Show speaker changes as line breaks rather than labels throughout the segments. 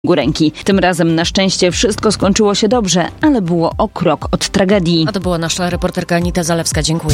ręki. Tym razem na szczęście wszystko skończyło się dobrze, ale było o krok od tragedii.
A to była nasza reporterka Anita Zalewska. Dziękuję.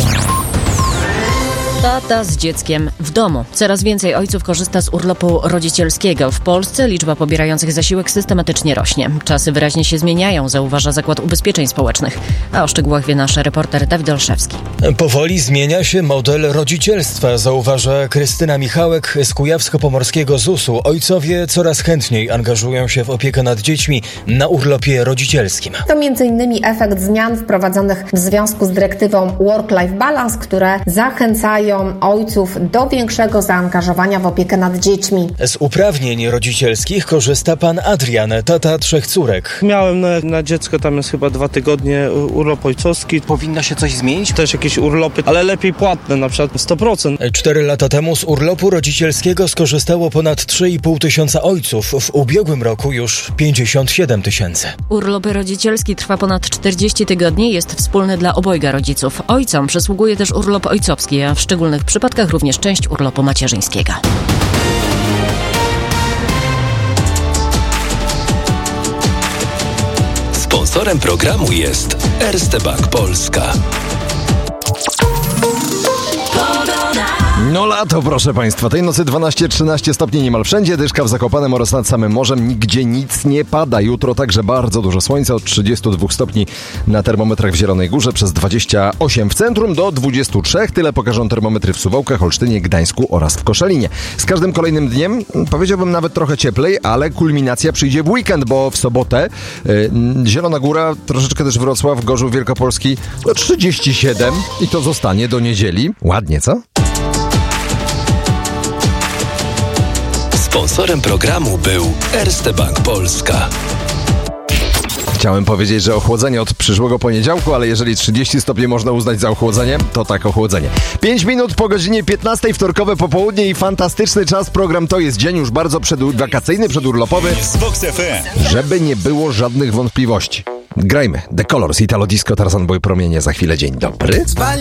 Tata z dzieckiem w domu. Coraz więcej ojców korzysta z urlopu rodzicielskiego. W Polsce liczba pobierających zasiłek systematycznie rośnie. Czasy wyraźnie się zmieniają, zauważa Zakład Ubezpieczeń Społecznych. A o szczegółach wie nasz reporter Dawid Olszewski.
Powoli zmienia się model rodzicielstwa, zauważa Krystyna Michałek z kujawsko-pomorskiego ZUS-u. Ojcowie coraz chętniej angażują się w opiekę nad dziećmi na urlopie rodzicielskim.
To m.in. efekt zmian wprowadzonych w związku z dyrektywą Work-Life Balance, które zachęcają ojców do większego zaangażowania w opiekę nad dziećmi.
Z uprawnień rodzicielskich korzysta pan Adrian, tata 3 córek.
Miałem na dziecko, tam jest chyba 2 tygodnie urlop ojcowski.
Powinno się coś zmienić?
Też jakieś urlopy, ale lepiej płatne, na przykład 100%.
4 lata temu z urlopu rodzicielskiego skorzystało ponad 3,5 tysiąca ojców. W ubiegłym roku już 57 tysięcy.
Urlop rodzicielski trwa ponad 40 tygodni, jest wspólny dla obojga rodziców. Ojcom przysługuje też urlop ojcowski, a w szczególnych przypadkach również część urlopu macierzyńskiego.
Sponsorem programu jest Erste Bank Polska.
No lato, proszę Państwa. Tej nocy 12-13 stopni niemal wszędzie, dyszka w Zakopanem oraz nad samym morzem. Nigdzie nic nie pada. Jutro także bardzo dużo słońca, od 32 stopni na termometrach w Zielonej Górze, przez 28 w centrum do 23. Tyle pokażą termometry w Suwałkach, Olsztynie, Gdańsku oraz w Koszalinie. Z każdym kolejnym dniem, powiedziałbym nawet trochę cieplej, ale kulminacja przyjdzie w weekend, bo w sobotę Zielona Góra, troszeczkę też Wrocław, Gorzów Wielkopolski, do 37 i to zostanie do niedzieli. Ładnie, co?
Sponsorem programu był Erste Bank Polska.
Chciałem powiedzieć, że ochłodzenie od przyszłego poniedziałku, ale jeżeli 30 stopni można uznać za ochłodzenie, to tak, ochłodzenie. 5 minut po godzinie 15, wtorkowe popołudnie i fantastyczny czas. Program To jest dzień już bardzo przedwakacyjny, przedurlopowy. Żeby nie było żadnych wątpliwości. Grajmy. The Colors, Italo Disco, Tarzan Boy, Promienie. Za chwilę dzień dobry.